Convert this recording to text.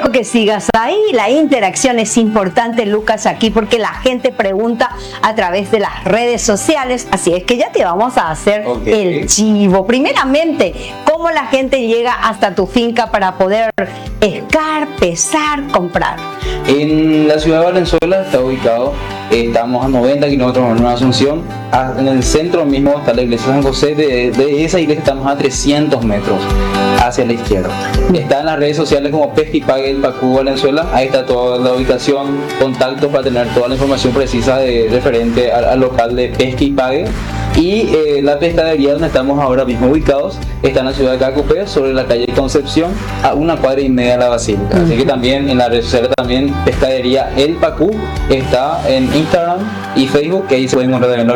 que sigas ahí. La interacción es importante, Lucas, aquí porque la gente pregunta a través de las redes sociales. Así es que ya te vamos a hacer el chivo. Primeramente, ¿cómo la gente llega hasta tu finca para poder pescar, pesar, comprar? En la ciudad de Valenzuela está ubicado, estamos a 90 kilómetros de Nueva Asunción. En el centro mismo está la iglesia de San José. De esa iglesia estamos a 300 metros hacia la izquierda. Está en las redes sociales como Pesca y Pague El Pacú Valenzuela. Ahí está toda la ubicación, contactos para tener toda la información precisa referente al local de Pesca y Pague. Y la pescadería donde estamos ahora mismo ubicados está en la ciudad de Cacupé, sobre la calle Concepción, a 1,5 cuadras de la Basílica. Así que también en las redes sociales también Pescadería El Pacú está en Instagram y Facebook, que ahí se pueden encontrar también